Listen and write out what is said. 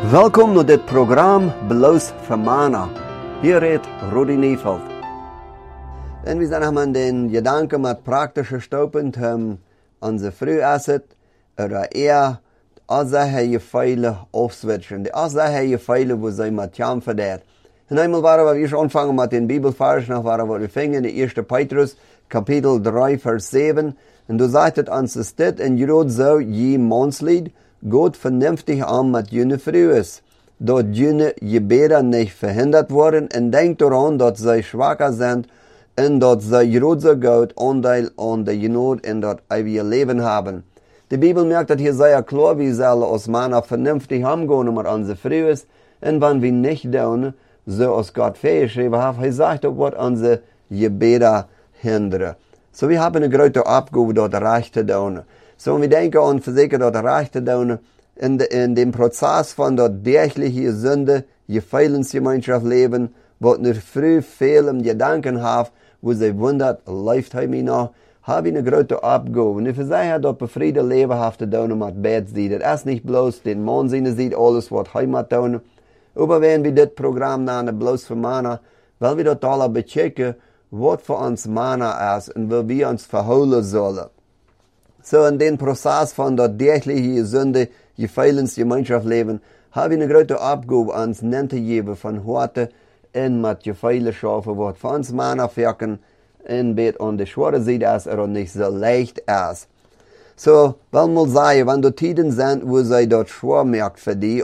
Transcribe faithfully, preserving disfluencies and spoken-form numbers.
Welkom naar dit programma Bloos voor Mana. Hier redt Rudi Nieveld. En we zijn aan den gedanken met praktische stoppen om onze fruessen oder eher als je feile aufswitchen. Die als je feile, wo sie mit jam verdeert. En einmal waren wir schon anfangen mit den Bibelvers, noch waren wir fingen in ersten Petrus, Kapitel drei, Vers sieben. Und du sagtest uns es dit, en je rood zo je manslied, Gott vernünftig an mit jene Frühes, dort jene Gebete nicht verhindert worden, und denkt daran, dass sie schwacher sind, und dass sie große Gott Anteil an der Genot in das ewige Leben haben. Die Bibel merkt, dass hier sehr klar, wie sie aus Mana vernünftig umgehen mit unseren Frühes, und wenn wir nicht tun, so aus Gott festgeschrieben haben, er sagt, dass unsere Gebete hindern. So, wir haben eine große Abgabe, dort recht zu tun. So, wir denken an versichert, dort recht zu tun, in, de, in dem Prozess von der täglichen Sünde, Gefehlensgemeinschaft leben, wo nur früh viel im Gedanken haben, wo sie wundert, läuft er mir noch, habe ich eine große Abgabe. Und ich versage, dass befriede Leben hat zu tun mit Bett sieht. Das ist nicht bloß den Mann sieht, alles, was Heimat tun. Aber wenn wir das Programm nennen, bloß für Mana, weil wir dort alle bechecken, was für uns Mana ist und wie wir uns verholen sollen. So in den Prozess von der täglichen Sünde, Gefehlensgemeinschaft leben, habe ich eine große Abgabe ans Nente geben von heute in mit Gefehle schaffen, was für uns Mana wirken, in Bett an der schwere Seite ist oder nicht so leicht ist. So, weil mal sagen, wenn du Tiden sind, wo sie dort schwer merkt für die,